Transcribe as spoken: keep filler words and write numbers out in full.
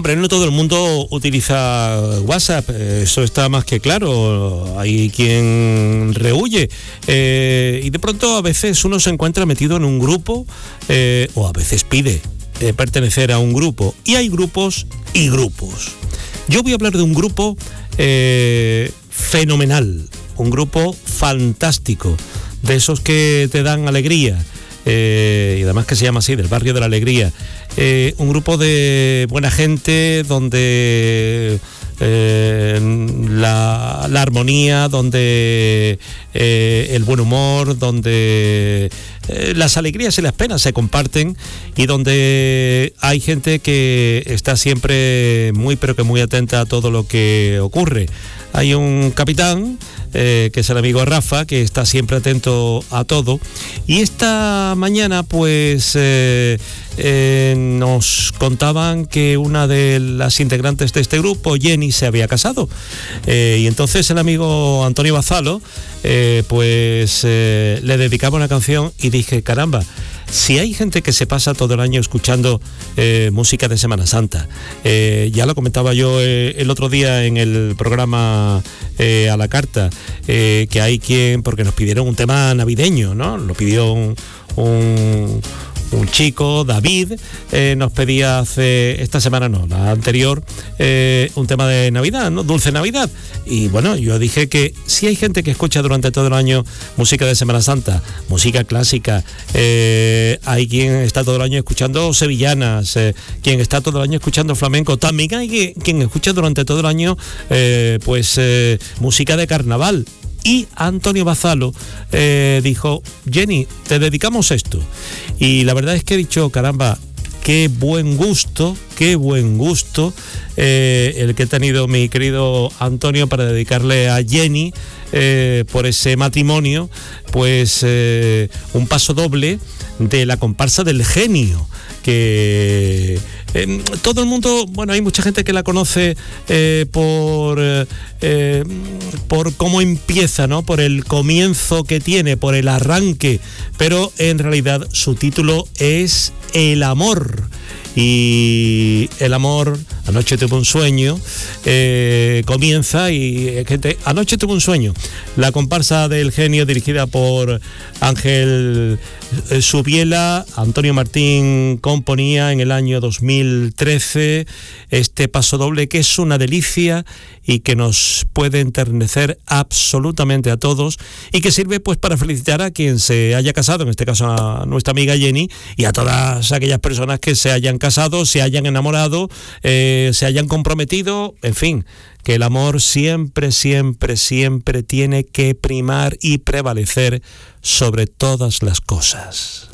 Hombre, no todo el mundo utiliza WhatsApp, eso está más que claro. Hay quien rehuye eh, y de pronto a veces uno se encuentra metido en un grupo eh, o a veces pide eh, pertenecer a un grupo. Y hay grupos y grupos. Yo voy a hablar de un grupo eh, fenomenal, un grupo fantástico, de esos que te dan alegría. Eh, y además que se llama así, del barrio de la alegría, eh, un grupo de buena gente donde eh, la, la armonía, donde eh, el buen humor, donde eh, las alegrías y las penas se comparten y donde hay gente que está siempre muy pero que muy atenta a todo lo que ocurre. Hay un capitán Eh, que es el amigo Rafa, que está siempre atento a todo, y esta mañana pues eh, eh, nos contaban que una de las integrantes de este grupo, Jenny, se había casado, eh, y entonces el amigo Antonio Bazalo eh, pues eh, le dedicaba una canción y dije, caramba, si hay gente que se pasa todo el año escuchando eh, música de Semana Santa, eh, ya lo comentaba yo eh, el otro día en el programa eh, A la Carta, eh, que hay quien, porque nos pidieron un tema navideño, ¿no? Lo pidió un, un, un chico, David, eh, nos pedía hace, esta semana no, la anterior, eh, un tema de Navidad, ¿no? Dulce Navidad. Y bueno, yo dije que si hay gente que escucha durante todo el año música de Semana Santa, música clásica, eh, hay quien está todo el año escuchando sevillanas, eh, quien está todo el año escuchando flamenco, también hay quien escucha durante todo el año eh, pues eh, música de carnaval. Y Antonio Bazalo eh, dijo, Jenny, te dedicamos esto. Y la verdad es que he dicho, caramba, qué buen gusto, qué buen gusto eh, el que ha tenido mi querido Antonio para dedicarle a Jenny eh, por ese matrimonio, pues eh, un paso doble de la comparsa del Genio, que eh, todo el mundo, bueno, hay mucha gente que la conoce eh, por eh, por cómo empieza, ¿no? Por el comienzo que tiene, por el arranque, pero en realidad su título es El Amor. Y el amor, anoche tuve un sueño, eh, comienza y eh, gente, anoche tuve un sueño. La comparsa del Genio, dirigida por Ángel eh, Subiela, Antonio Martín componía en el año dos mil trece este paso doble que es una delicia y que nos puede enternecer absolutamente a todos y que sirve pues para felicitar a quien se haya casado, en este caso a nuestra amiga Jenny, y a todas aquellas personas que se hayan casado, se hayan enamorado, eh, se hayan comprometido, en fin, que el amor siempre, siempre, siempre tiene que primar y prevalecer sobre todas las cosas.